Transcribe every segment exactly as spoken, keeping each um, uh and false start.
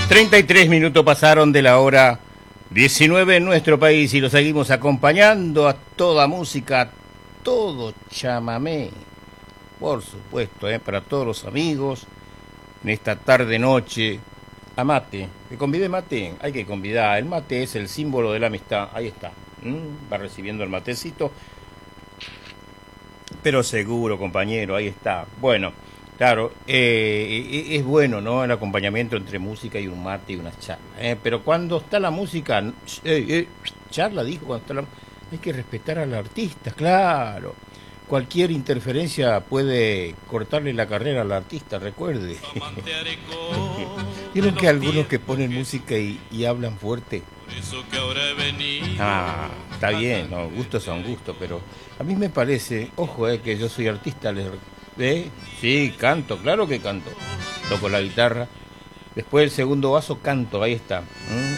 treinta y tres minutos pasaron de la hora diecinueve en nuestro país y lo seguimos acompañando a toda música, a todo chamamé. Por supuesto, ¿eh? Para todos los amigos, en esta tarde-noche, a mate. ¿Que convide mate? Hay que convidar. El mate es el símbolo de la amistad. Ahí está. ¿Mm? Va recibiendo el matecito. Pero seguro, compañero, ahí está. Bueno, claro, eh, es bueno, ¿no? El acompañamiento entre música y un mate y una charla. ¿eh? Pero cuando está la música, eh, eh, charla, dijo, cuando está la, hay que respetar al artista, claro. Cualquier interferencia puede cortarle la carrera al artista, recuerde. ¿Vieron que algunos que ponen música y, y hablan fuerte? Ah, está bien, no, gustos son gustos, pero a mí me parece, ojo, eh, que yo soy artista, les, ¿eh? Sí, canto, claro que canto. Toco la guitarra, después el segundo vaso canto, ahí está. ¿Mm?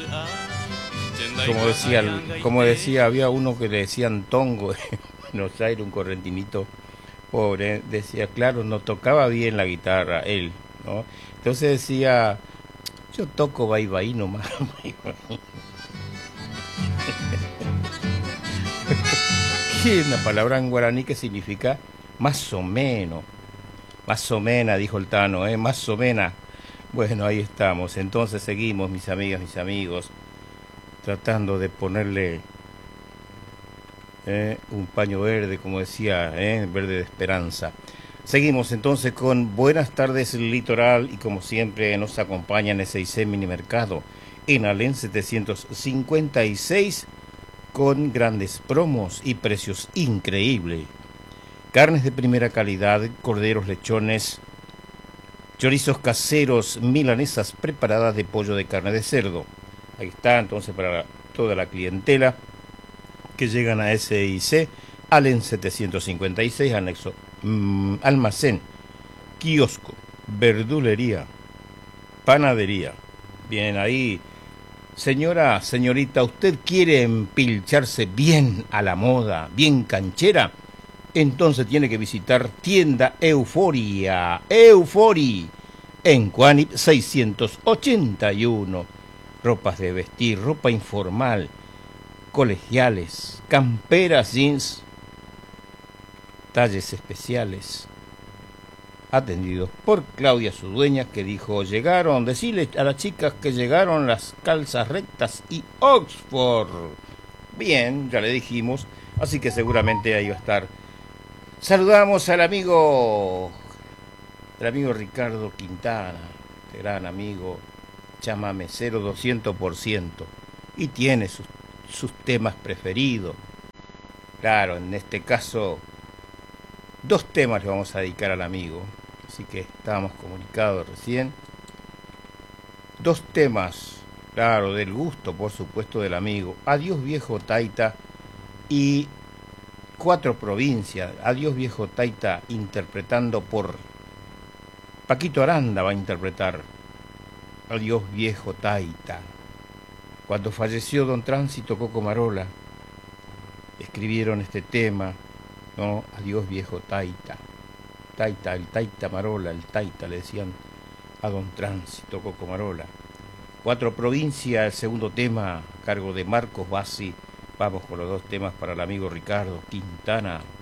Como decía, como decía, había uno que le decían Tongo, Buenos Aires, un correntinito pobre, decía, claro, no tocaba bien la guitarra, él, ¿no? Entonces decía, yo toco bye bye nomás. Que es una palabra en guaraní que significa más o menos, más o menos, dijo el Tano, ¿eh? Más o menos. Bueno, ahí estamos, entonces seguimos, mis amigas, mis amigos, tratando de ponerle Eh, un paño verde, como decía, eh, verde de esperanza. Seguimos entonces con Buenas tardes Litoral y como siempre nos acompaña en S I C Mini Mercado en Alén setecientos cincuenta y seis con grandes promos y precios increíbles. Carnes de primera calidad, corderos, lechones, chorizos caseros, milanesas preparadas de pollo de carne de cerdo. Ahí está entonces para toda la clientela que llegan a S I C, Allen setecientos cincuenta y seis, anexo mmm, almacén, kiosco, verdulería, panadería. Bien, ahí, señora, señorita, ¿usted quiere empilcharse bien a la moda, bien canchera? Entonces tiene que visitar tienda Euforia, Eufori, en Cuanip seiscientos ochenta y uno. Ropas de vestir, ropa informal, colegiales, camperas, jeans, talles especiales, atendidos por Claudia, su dueña, que dijo, llegaron, decirle a las chicas que llegaron las calzas rectas y Oxford. Bien, ya le dijimos, así que seguramente ahí va a estar. Saludamos al amigo, el amigo Ricardo Quintana, gran amigo, chamamecero doscientos por ciento, y tiene sus sus temas preferidos. Claro, en este caso, dos temas le vamos a dedicar al amigo. Así que estábamos comunicados recién. Dos temas, claro, del gusto, por supuesto, del amigo. Adiós Viejo Taita y Cuatro Provincias. Adiós Viejo Taita, interpretando por Paquito Aranda, va a interpretar Adiós Viejo Taita. Cuando falleció don Tránsito Coco Marola, escribieron este tema, ¿no? Adiós Viejo Taita. Taita, el Taita Marola, el Taita, le decían a don Tránsito Coco Marola. Cuatro Provincias, el segundo tema, a cargo de Marcos Bassi. Vamos con los dos temas para el amigo Ricardo Quintana.